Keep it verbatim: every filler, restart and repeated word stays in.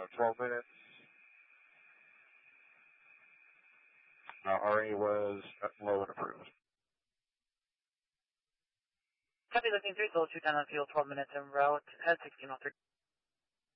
uh, twelve minutes. Uh, R A was low and approved. Copy, looking three, Gold two down on field, twelve minutes en route, head sixteen oh three.